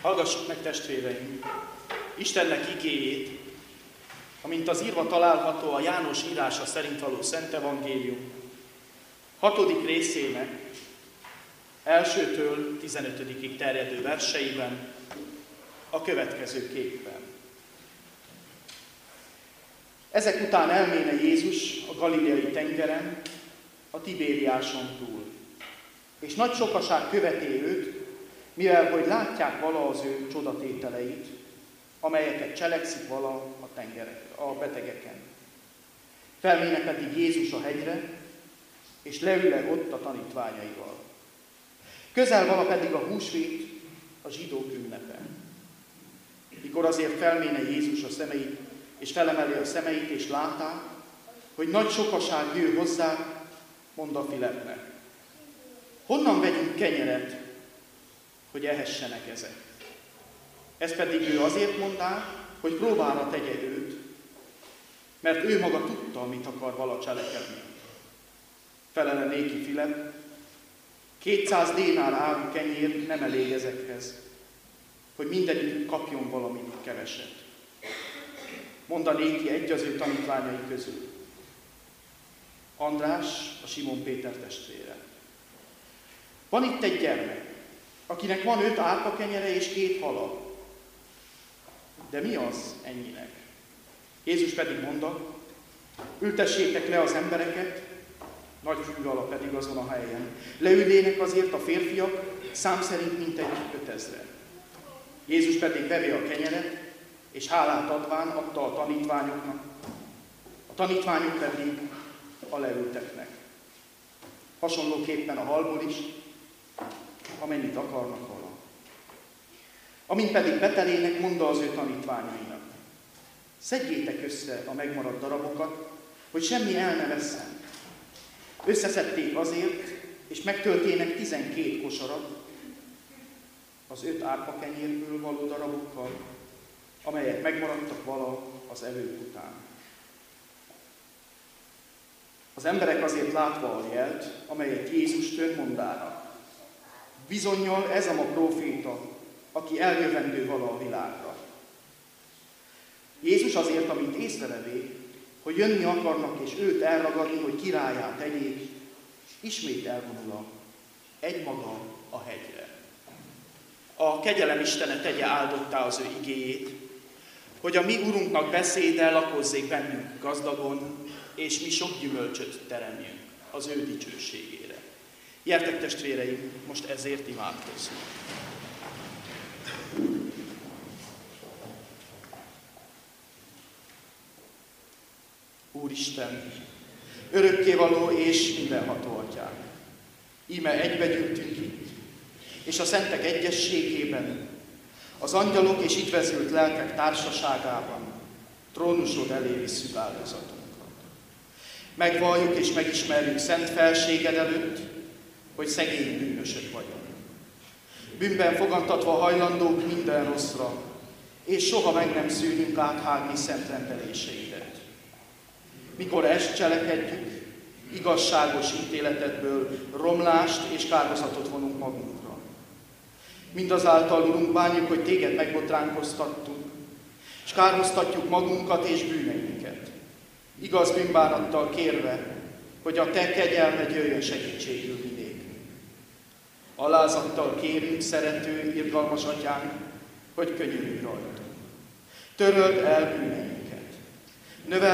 Hallgassuk meg, testvéreim, Istennek igéjét, amint az írva található a János írása szerint való Szent Evangélium 6. részének 1-től 15. terjedő verseiben a következőképpen. Ezek után elméne Jézus a Galileai tengeren, a Tibériáson túl, és nagy sokaság követi őt, mivel hogy látják vala az ő csodatételeit, amelyeket cselekszik vala a betegeken. Felméne pedig Jézus a hegyre, és leül ott a tanítványaival. Közel vala pedig a húsvét, a zsidók ünnepe. Mikor azért felméne Jézus a szemeit, és felemeli a szemeit, és látá, hogy nagy sokaság gyűl hozzá, mondta Filipnek: honnan vegyünk kenyeret, hogy ehessenek ezek? Ez pedig ő azért mondá, hogy próbára tegye őt, mert ő maga tudta, mit akar vala cselekedni. Felele néki Filip: 200 dénár áru kenyér nem elég ezekhez, hogy mindegyik kapjon valamit keveset. Mondta néki egy az ő tanítványai közül, András, a Simon Péter testvére. Van itt egy gyermek, akinek van 5 árpa kenyere és 2 hala. De mi az ennyinek? Jézus pedig mondta: ültessétek le az embereket, nagy fűvala pedig azon a helyen. Leülének azért a férfiak, szám szerint mintegy 5000. Jézus pedig vevé a kenyeret, és hálát adván adta a tanítványoknak, a tanítványok pedig a leülteknek. Hasonlóképpen a halból is, amennyit akarnak vala. Amint pedig betelének, mondta az ő tanítványainak: szedjétek össze a megmaradt darabokat, hogy semmi el ne vesszen. Összeszedték azért, és megtöltének 12 kosarat az 5 árpa kenyérből való darabokkal, amelyek megmaradtak vala az evők után. Az emberek azért látva a jelt, amelyet Jézus tört, mondának: bizonnyal ez a ma próféta, aki eljövendő vala a világra. Jézus azért, amint észrevevé, hogy jönni akarnak és őt elragadni, hogy királlyá tegyék, ismét elvonul egymaga a hegyre. A kegyelem Istene tegye áldottá az ő igéjét, hogy a mi Urunknak beszéde lakozzék bennünk gazdagon, és mi sok gyümölcsöt teremjünk az ő dicsőségére. Gyertek, testvéreim, most ezért imádkozzunk. Úristen, örökkévaló és mindenható Atyánk, íme egybegyűltünk itt, és a szentek egyességében, az angyalok és üdvözült lelkek társaságában trónusod elé visszük áldozatunkat. Megvalljuk és megismerjük szent felséged előtt, hogy szegény bűnösök vagyunk. Bűnben fogantatva hajlandók minden rosszra, és soha meg nem szűnünk áthágni szent rendeléseidet. Mikor ezt cselekedjük, igazságos ítéletedből romlást és kárhozatot vonunk magunkra. Mindazáltal, Urunk, bánjuk, hogy téged megbotránkoztattunk, és kárhoztatjuk magunkat és bűneinket. Igaz bűnbánattal kérve, hogy a te kegyelmed jöjjön segítségül mi nékünk. Alázattal kérünk, szerető, irgalmas Atyánk, hogy könyörülj rajtunk. Töröld el bűneinket.